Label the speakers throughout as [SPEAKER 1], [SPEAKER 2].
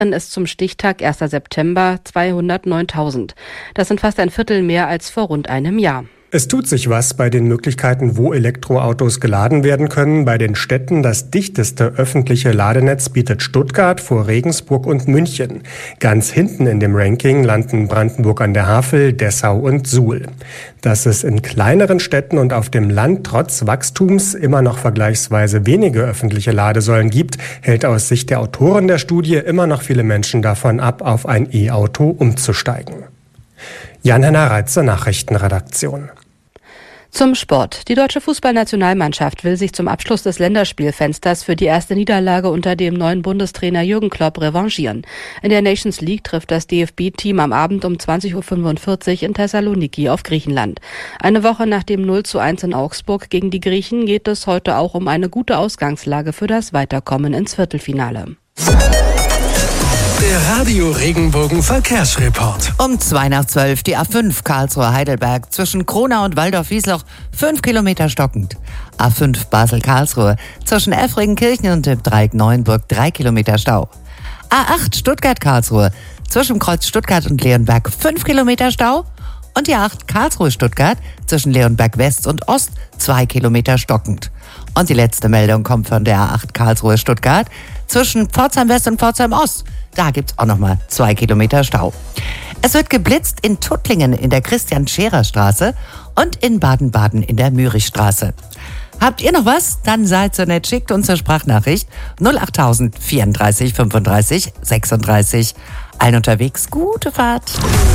[SPEAKER 1] ist zum Stichtag 1. September 209.000. Das sind fast ein Viertel mehr als vor rund einem Jahr.
[SPEAKER 2] Es tut sich was bei den Möglichkeiten, wo Elektroautos geladen werden können. Bei den Städten das dichteste öffentliche Ladenetz bietet Stuttgart vor Regensburg und München. Ganz hinten in dem Ranking landen Brandenburg an der Havel, Dessau und Suhl. Dass es in kleineren Städten und auf dem Land trotz Wachstums immer noch vergleichsweise wenige öffentliche Ladesäulen gibt, hält aus Sicht der Autoren der Studie immer noch viele Menschen davon ab, auf ein E-Auto umzusteigen. Jan-Henner Reitze, Nachrichtenredaktion.
[SPEAKER 1] Zum Sport. Die deutsche Fußballnationalmannschaft will sich zum Abschluss des Länderspielfensters für die erste Niederlage unter dem neuen Bundestrainer Jürgen Klopp revanchieren. In der Nations League trifft das DFB-Team am Abend um 20.45 Uhr in Thessaloniki auf Griechenland. Eine Woche nach dem 0:1 in Augsburg gegen die Griechen geht es heute auch um eine gute Ausgangslage für das Weiterkommen ins Viertelfinale.
[SPEAKER 3] Der Radio Regenbogen Verkehrsreport.
[SPEAKER 4] Um 11:02 die A5 Karlsruhe-Heidelberg zwischen Kronau und Waldorf-Wiesloch 5 Kilometer stockend. A5 Basel-Karlsruhe zwischen Effringenkirchen und dem Dreieck Neuenburg 3 Kilometer Stau. A8 Stuttgart-Karlsruhe zwischen Kreuz Stuttgart und Leonberg 5 Kilometer Stau. Und die A8 Karlsruhe-Stuttgart zwischen Leonberg West und Ost 2 Kilometer stockend. Und die letzte Meldung kommt von der A8 Karlsruhe-Stuttgart zwischen Pforzheim West und Pforzheim Ost. Da gibt's auch nochmal 2 Kilometer Stau. Es wird geblitzt in Tuttlingen in der Christian-Scherer-Straße und in Baden-Baden in der Mürichstraße. Habt ihr noch was? Dann seid so nett, schickt uns eine Sprachnachricht 08000 34 35 36. Allen unterwegs, gute Fahrt.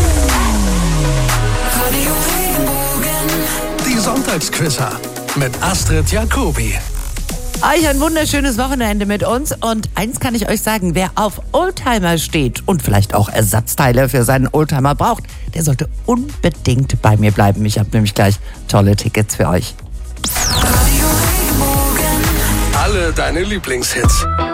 [SPEAKER 3] Die Sonntagsquizzer mit Astrid Jacobi.
[SPEAKER 4] Euch ein wunderschönes Wochenende mit uns und eins kann ich euch sagen, wer auf Oldtimer steht und vielleicht auch Ersatzteile für seinen Oldtimer braucht, der sollte unbedingt bei mir bleiben. Ich habe nämlich gleich tolle Tickets für euch.
[SPEAKER 3] Alle deine Lieblingshits.